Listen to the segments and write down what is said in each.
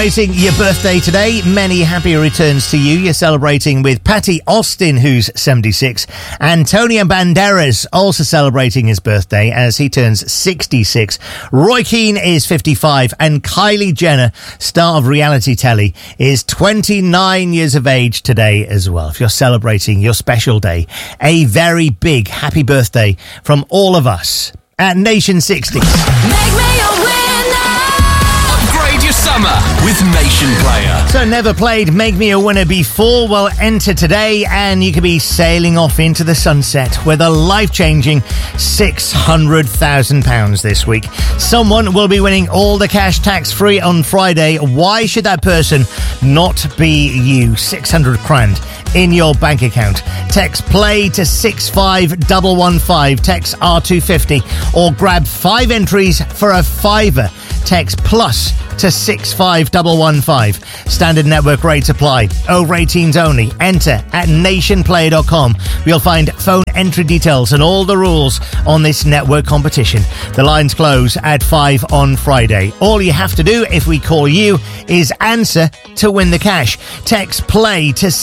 Celebrating your birthday today, many happy returns to you. You're celebrating with Patty Austin, who's 76. Antonio Banderas also celebrating his birthday as he turns 66. Roy Keane is 55. And Kylie Jenner, star of reality telly, is 29 years of age today as well. If you're celebrating your special day, a very big happy birthday from all of us at Nation 60s. Make me a winner. Upgrade your summer with Nation Player. So never played Make Me a Winner before? Well, enter today and you could be sailing off into the sunset with a life-changing £600,000 this week. Someone will be winning all the cash tax-free on Friday. Why should that person not be you? 600 grand in your bank account. Text play to 65115, text R250, or grab 5 entries for a fiver. Text plus to 65115. Standard network rates apply. Over 18s only. Enter at nationplayer.com. You'll find phone entry details and all the rules on this network competition. The lines close at 5 on Friday. All you have to do if we call you is answer to win the cash. Text play to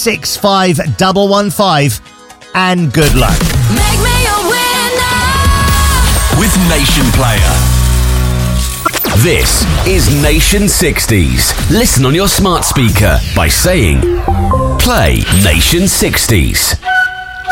65115 and good luck. Make me a winner. With Nation Player. This is Nation 60s. Listen on your smart speaker by saying, play Nation 60s.